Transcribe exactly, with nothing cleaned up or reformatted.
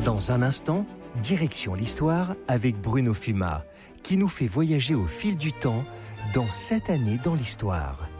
Dans un instant, direction l'histoire avec Bruno Fuma, qui nous fait voyager au fil du temps dans cette année dans l'histoire.